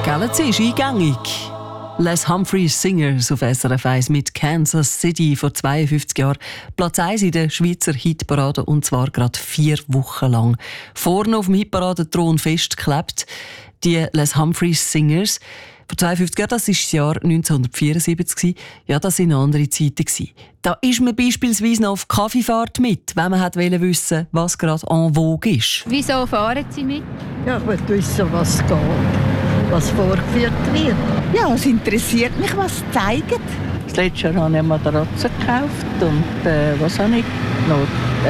Gell, es ist eingängig. Les Humphreys Singers auf SRF 1 mit Kansas City vor 52 Jahren. Platz 1 in der Schweizer Hitparade und zwar gerade 4 Wochen lang. Vorne auf dem Hitparadenthron festgeklebt. Die Les Humphreys Singers. Vor 52 Jahren, das war das Jahr 1974. Ja, das waren andere Zeiten. Da ist man beispielsweise noch auf Kaffeefahrt mit, wenn man wissen wollte, was gerade en vogue ist. Wieso fahren Sie mit? Ja, ich will wissen, was geht, was vorgeführt wird. Ja, es interessiert mich, was sie zeigen. Das letzte Jahr habe ich eine Matratze gekauft und was habe ich noch?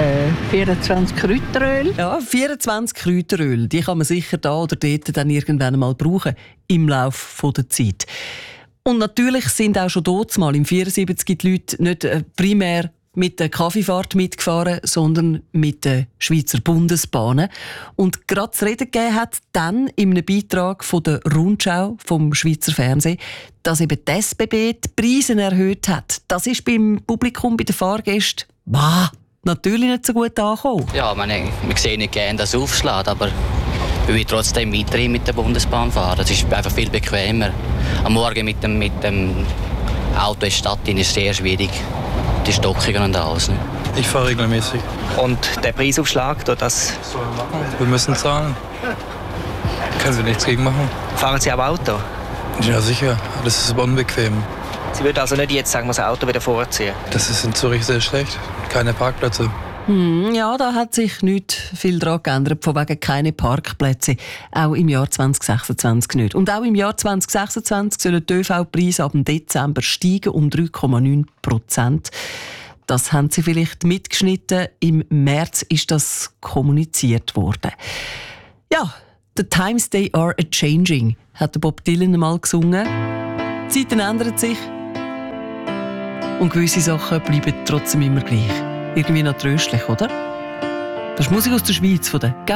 24 Kräuteröl. Ja, 24 Kräuteröl. Die kann man sicher da oder dort dann irgendwann einmal brauchen im Laufe der Zeit. Und natürlich sind auch schon dort mal im 74 die Leute nicht primär mit der Kaffeefahrt mitgefahren, sondern mit den Schweizer Bundesbahnen. Und gerade zu reden gegeben hat dann in einem Beitrag von der Rundschau vom Schweizer Fernsehen, dass eben die SBB die Preise erhöht hat. Das ist beim Publikum, bei den Fahrgästen, natürlich nicht so gut angekommen. Ja, wir sehen nicht gerne, dass es aufschlägt, aber wir wollen trotzdem weiterhin mit der Bundesbahn fahren. Es ist einfach viel bequemer. Am Morgen mit dem Auto in die Stadt ist es sehr schwierig. Die Stockungen und alles. Ne? Ich fahre regelmäßig. Und der Preisaufschlag, das... Wir müssen zahlen. Können wir nichts gegen machen. Fahren Sie auch Auto? Ja, sicher. Das ist unbequem. Sie würden also nicht jetzt sagen, das Auto wieder vorziehen? Das ist in Zürich sehr schlecht. Keine Parkplätze. Ja, da hat sich nicht viel daran geändert, von wegen keine Parkplätze. Auch im Jahr 2026 nicht. Und auch im Jahr 2026 sollen die ÖV-Preise ab dem Dezember steigen um 3,9%. Das haben Sie vielleicht mitgeschnitten. Im März ist das kommuniziert worden. Ja, «The times they are a-changing», hat der Bob Dylan einmal gesungen. Die Zeiten ändern sich. Und gewisse Sachen bleiben trotzdem immer gleich. Irgendwie noch tröstlich, oder? Das ist Musik aus der Schweiz von der